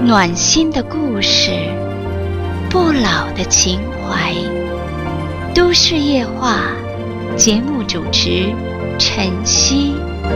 暖心的故事，不老的情怀。都市夜话，节目主持晨曦。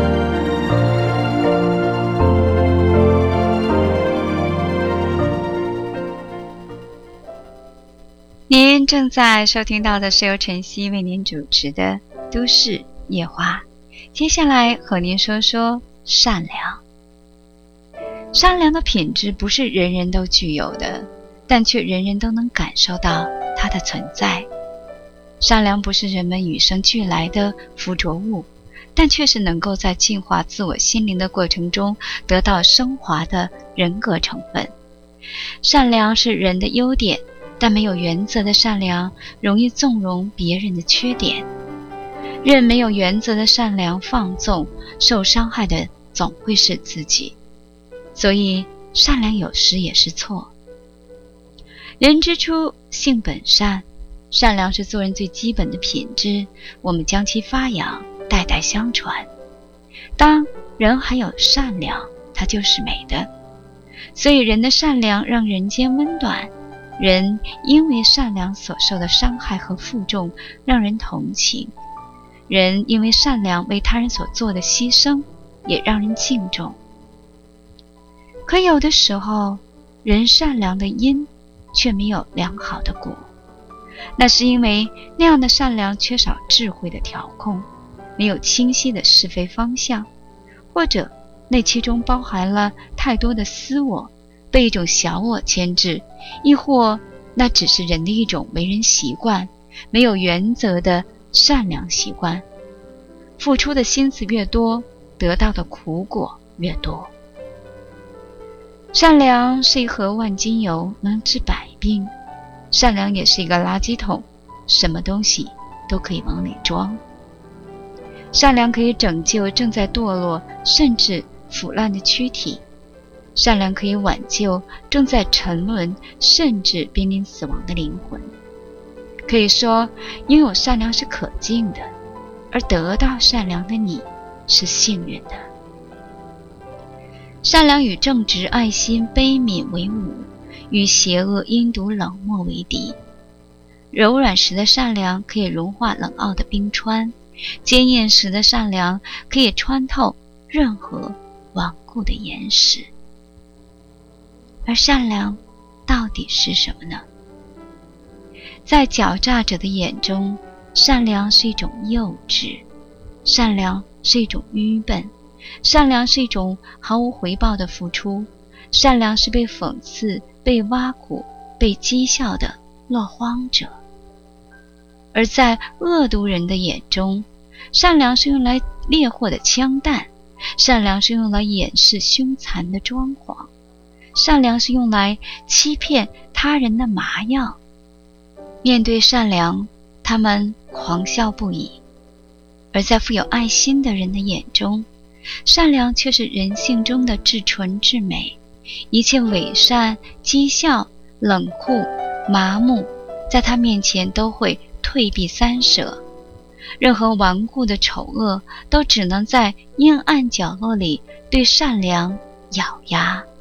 您正在收听到的是由晨曦为您主持的都市夜话。接下来和您说说善良。善良的品质不是人人都具有的，但却人人都能感受到它的存在。善良不是人们与生俱来的附着物，但却是能够在净化自我心灵的过程中得到升华的人格成分。善良是人的优点，但没有原则的善良容易纵容别人的缺点。任没有原则的善良放纵，受伤害的总会是自己。所以善良有时也是错。人之初性本善，善良是做人最基本的品质，我们将其发扬，代代相传。当人还有善良，它就是美的。所以人的善良让人间温暖，人因为善良所受的伤害和负重让人同情，人因为善良为他人所做的牺牲也让人敬重。可有的时候，人善良的因却没有良好的果，那是因为那样的善良缺少智慧的调控，没有清晰的是非方向，或者那其中包含了太多的私我，被一种小我牵制，亦或那只是人的一种为人习惯，没有原则的善良习惯。付出的心思越多，得到的苦果越多。善良是一盒万金油，能治百病。善良也是一个垃圾桶，什么东西都可以往里装。善良可以拯救正在堕落甚至腐烂的躯体，善良可以挽救正在沉沦甚至濒临死亡的灵魂。可以说，拥有善良是可敬的，而得到善良的你是幸运的。善良与正直、爱心、悲悯为伍，与邪恶、阴毒、冷漠为敌。柔软时的善良可以融化冷傲的冰川，坚硬时的善良可以穿透任何顽固的岩石。而善良到底是什么呢？在狡诈者的眼中，善良是一种幼稚，善良是一种愚笨，善良是一种毫无回报的付出，善良是被讽刺、被挖苦、被讥笑的落荒者。而在恶毒人的眼中，善良是用来猎获的枪弹，善良是用来掩饰凶残的装潢，善良是用来欺骗他人的麻药。面对善良，他们狂笑不已。而在富有爱心的人的眼中，善良却是人性中的至纯至美，一切伪善、讥笑、冷酷、麻木，在他面前都会退避三舍。任何顽固的丑恶都只能在阴暗角落里对善良咬牙